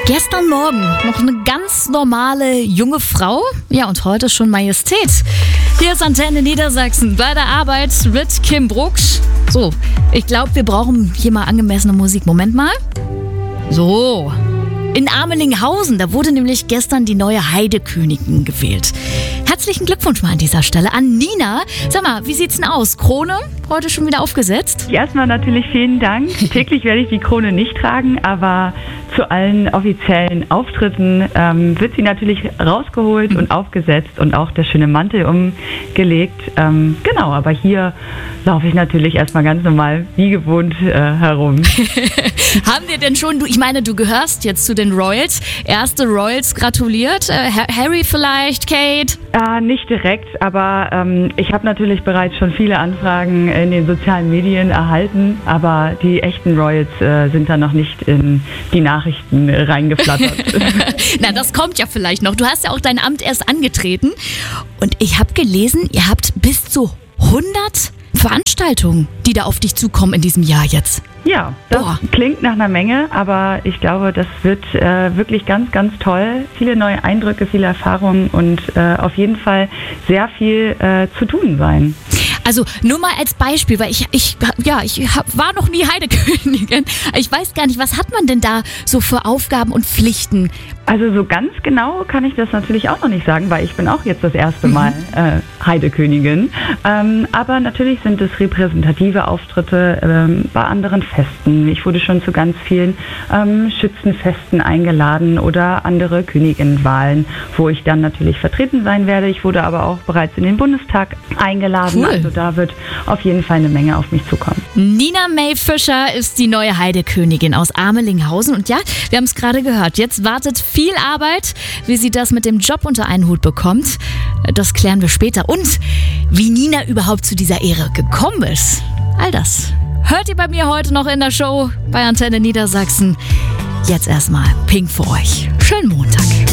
Gestern Morgen noch eine ganz normale junge Frau. Ja, und heute schon Majestät. Hier ist Antenne Niedersachsen bei der Arbeit mit Kim Brugsch. So, ich glaube, wir brauchen hier mal angemessene Musik. Moment mal. So. In Amelinghausen, da wurde nämlich gestern die neue Heidekönigin gewählt. Herzlichen Glückwunsch mal an dieser Stelle an Nina. Sag mal, wie sieht's denn aus? Krone heute schon wieder aufgesetzt? Erstmal natürlich vielen Dank. Täglich werde ich die Krone nicht tragen, aber zu allen offiziellen Auftritten wird sie natürlich rausgeholt und aufgesetzt und auch der schöne Mantel umgelegt. Genau, aber hier laufe ich natürlich erstmal ganz normal wie gewohnt herum. Haben wir denn schon, ich meine, du gehörst jetzt zu den Royals, erste Royals gratuliert? Harry vielleicht, Kate? Nicht direkt, aber ich habe natürlich bereits schon viele Anfragen in den sozialen Medien erhalten, aber die echten Royals sind da noch nicht in die Nachrichten reingeflattert. Na, das kommt ja vielleicht noch. Du hast ja auch dein Amt erst angetreten und ich habe gelesen, ihr habt bis zu 100 Veranstaltungen, die da auf dich zukommen in diesem Jahr jetzt. Ja, das klingt nach einer Menge, aber ich glaube, das wird wirklich ganz, ganz toll. Viele neue Eindrücke, viele Erfahrungen und auf jeden Fall sehr viel zu tun sein. Also nur mal als Beispiel, weil ich war noch nie Heidekönigin. Ich weiß gar nicht, was hat man denn da so für Aufgaben und Pflichten? Also so ganz genau kann ich das natürlich auch noch nicht sagen, weil ich bin auch jetzt das erste Mal Heidekönigin. Aber natürlich sind es repräsentative Auftritte bei anderen Festen. Ich wurde schon zu ganz vielen Schützenfesten eingeladen oder andere Königinnenwahlen, wo ich dann natürlich vertreten sein werde. Ich wurde aber auch bereits in den Bundestag eingeladen. Cool. Also da wird auf jeden Fall eine Menge auf mich zukommen. Nina May Fischer ist die neue Heidekönigin aus Amelinghausen. Und ja, wir haben es gerade gehört, jetzt wartet viel Arbeit. Wie sie das mit dem Job unter einen Hut bekommt, das klären wir später. Und wie Nina überhaupt zu dieser Ehre gekommen ist, all das hört ihr bei mir heute noch in der Show bei Antenne Niedersachsen. Jetzt erstmal Pink für euch. Schönen Montag.